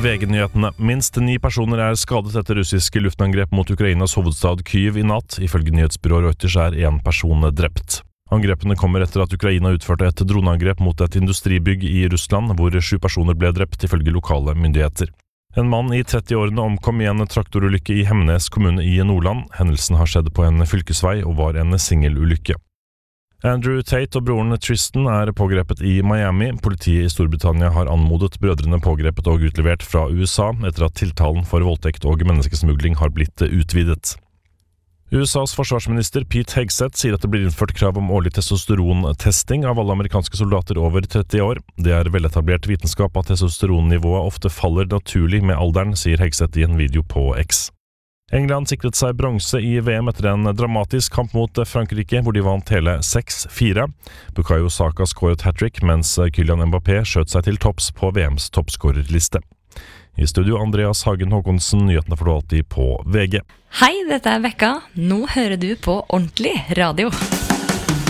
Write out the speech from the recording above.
VG-nyhetene. Minst 9 personer skadet etter russiske luftangrep mot Ukrainas hovedstad Kyiv i natt. Ifølge nyhetsbyrået Reuters 1 person drept. Angrepene kommer etter at Ukraina utførte et droneangrep mot et industribygg i Russland, hvor 7 personer ble drept ifølge lokale myndigheter. En mann i 30-årene omkom i en traktorulykke i Hemnes kommune i Nordland. Hendelsen har skjedd på en fylkesvei og var en singelulykke. Andrew Tate og broren Tristan pågrepet i Miami. Politiet i Storbritannia har anmodet brødrene pågrepet og utlevert fra USA etter at tiltalen for voldtekt og menneskesmugling har blitt utvidet. USAs forsvarsminister Pete Hegseth sier at det blir innført krav om årlig testosterontesting av alle amerikanske soldater over 30 år. Det veletablert vitenskap at testosteronnivået ofte faller naturlig med alderen, sier Hegseth i en video på X. England sikret seg bronse i VM etter en dramatisk kamp mot Frankrike, hvor de vant hele 6-4. Bukayo Saka skåret hat-trick, mens Kylian Mbappé skjøt seg til topps på VMs toppskårerliste. I studio Andreas Hagen Håkonsen, nyhetene får du alltid på VG. Hei, dette Vekka. Nå hører du på Ordentlig Radio.